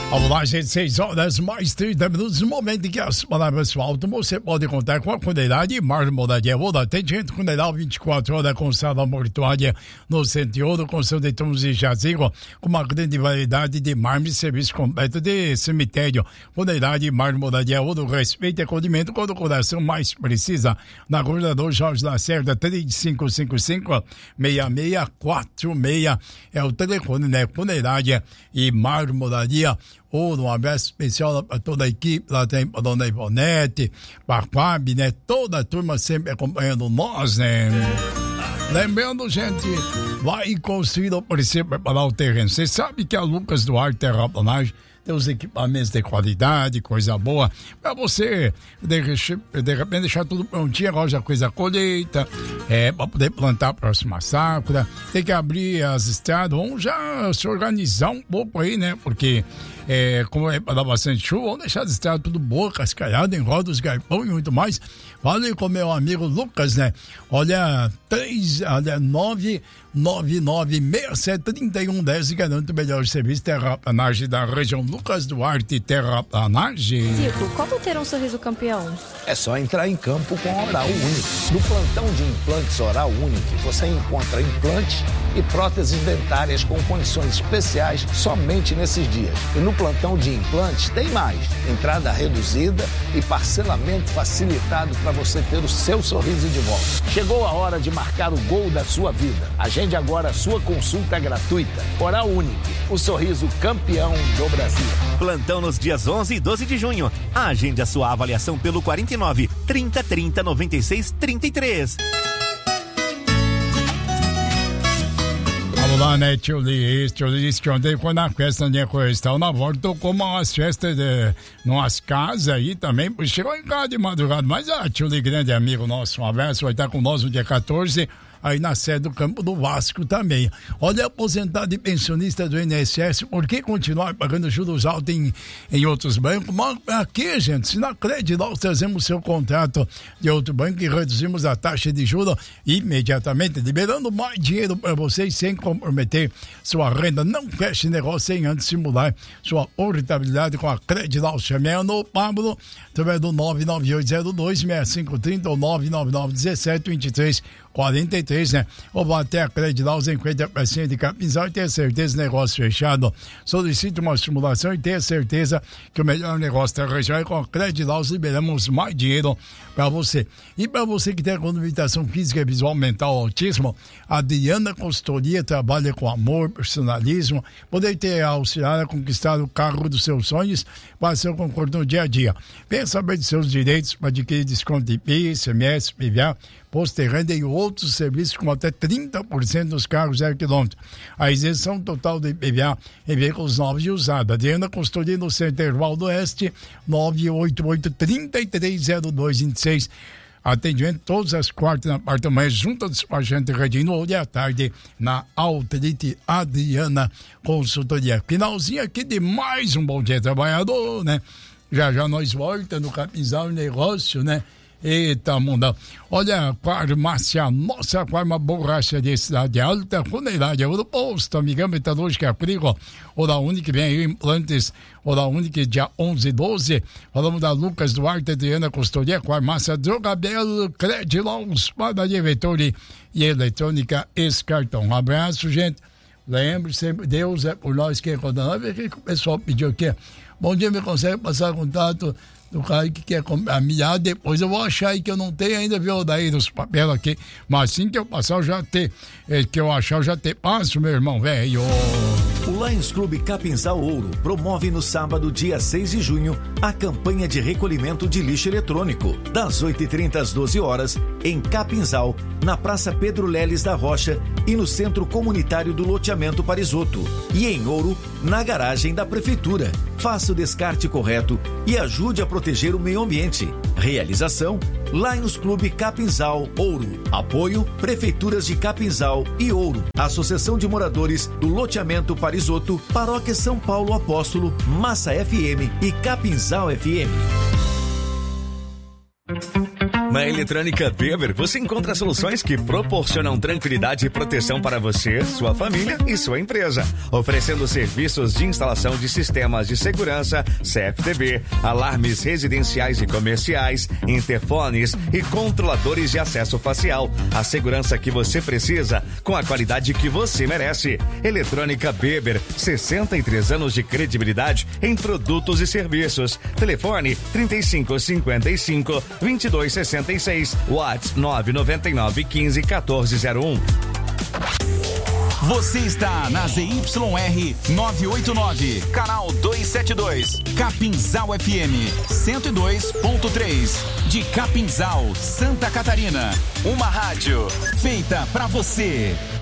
Vamos lá, gente, 6 horas mais 30 minutos, no momento em que as palavras faltam, você pode contar com a Comunidade Marmoraria Ouro. Atendimento Comunidade 24 horas com sala mortuária no Centro de Ouro, construção de túmulos e jazigo, com uma grande variedade de mármore e serviço completo de cemitério. Comunidade Marmoraria Ouro, respeito e acolhimento quando o coração mais precisa. Na Governador Jorge Lacerda, 3555-6646 é o telefone, né? Comunidade e Marmoraria Ouro. Um abraço especial para toda a equipe. Lá tem a dona Ivonete, Barquabe, né? Toda a turma sempre acompanhando nós, né? Lembrando, gente, vai construir ou precisa preparar o terreno. Você sabe que a Lucas Duarte Terraplanagem tem os equipamentos de qualidade, coisa boa, para você de repente deixar tudo prontinho, agora já coisa colheita, para poder plantar a próxima safra. Tem que abrir as estradas, vamos já se organizar um pouco aí, né? Porque como é para dar bastante chuva, vamos deixar as estradas tudo boa, cascalhada, em rodas, garpão e muito mais. Falei com meu amigo Lucas, né? Olha, 999673110 e garante o melhor serviço terraplanagem da região. Lucas Duarte Terraplanagem. Zico, como ter um sorriso campeão? É só entrar em campo com a Oral Unique. No plantão de implantes Oral Unique, você encontra implantes e próteses dentárias com condições especiais somente nesses dias. E no plantão de implantes tem mais. Entrada reduzida e parcelamento facilitado para você ter o seu sorriso de volta. Chegou a hora de marcar o gol da sua vida. Agende agora a sua consulta gratuita. Oral Unique, o sorriso campeão do Brasil. Plantão nos dias 11 e 12 de junho. Agende a sua avaliação pelo 49 30 30 96 33. Vamos lá, né, tio Liz que ontem foi na festa de Coestal, na volta tocou umas festas umas casas aí também, chegou em casa de madrugada, mas tio Liz, grande amigo nosso, um abraço, vai estar com nós no dia 14, aí na sede do Campo do Vasco também. Olha, aposentado e pensionista do INSS, por que continuar pagando juros altos em outros bancos? Mas aqui, gente, se na Cred nós trazemos seu contrato de outro banco e reduzimos a taxa de juros imediatamente, liberando mais dinheiro para vocês sem comprometer sua renda. Não feche negócio sem antes simular sua portabilidade com a Cred. Chame no Pablo, através do 998026530 ou 999172343, né? Ou vá até a Credilaus, encontre a pecinha de Capinzal e tenha certeza do negócio fechado. Solicite uma simulação e tenha certeza que o melhor negócio da região é com a Credilaus. Liberamos mais dinheiro para você. E para você que tem limitação física, visual, mental, autismo, a Adriana Consultoria trabalha com amor, personalismo, poder ter auxiliar a conquistar o carro dos seus sonhos para seu conforto no dia a dia. Venha saber de seus direitos para adquirir desconto de IPI, ICMS, PVA, posto de renda e outros serviços com até 30% nos carros 0 km. A isenção total do IPVA em veículos novos e usados. Adriana Consultoria no Centro do Oeste, 988-330226. Atendimento todas as quartas na parte da manhã, junto ao despachante Redino, hoje à tarde, na Outlet Adriana Consultoria. Finalzinho aqui de mais um Bom Dia Trabalhador, né? Já nós voltamos no Capinzal Negócio, né? Eita, mundão. Olha, farmácia, nossa farma borracha de cidade alta, qualidade, o posto, amigão metalúrgica, Frigo, Oral Unique, vem aí, implantes, Oral Unique, dia 11 e 12. Falamos da Lucas Duarte, Adriana Consultoria, farmácia Drogabel, Credilaus, padaria Vettori e eletrônica Escartão. Um abraço, gente. Lembre sempre, Deus é por nós quem conta. Vê o que o pessoal pediu aqui. Bom dia, me consegue passar contato do cara que quer comprar milhar, depois eu vou achar aí que eu não tenho ainda, viu, daí nos papéis aqui, mas assim que eu passar eu já ter, que eu achar eu já ter, passo, meu irmão, velho. O Lions Clube Capinzal Ouro promove no sábado, dia 6 de junho, a campanha de recolhimento de lixo eletrônico, das 8h30 às 12 horas, em Capinzal, na Praça Pedro Leles da Rocha e no Centro Comunitário do Loteamento Parisoto, e em Ouro, na garagem da Prefeitura. Faça o descarte correto e ajude a proteger o meio ambiente. Realização: Lions Clube Capinzal Ouro. Apoio: Prefeituras de Capinzal e Ouro. Associação de Moradores do Loteamento Parisoto, Paróquia São Paulo Apóstolo, Massa FM e Capinzal FM. Na Eletrônica Weber, você encontra soluções que proporcionam tranquilidade e proteção para você, sua família e sua empresa. Oferecendo serviços de instalação de sistemas de segurança, CFTV, alarmes residenciais e comerciais, interfones e controladores de acesso facial. A segurança que você precisa, com a qualidade que você merece. Eletrônica Weber, 63 anos de credibilidade em produtos e serviços. Telefone 3555-2266. WhatsApp 99915-1401. Você está na ZYR 989, canal 272, Capinzal FM 102.3, de Capinzal, Santa Catarina. Uma rádio feita pra você.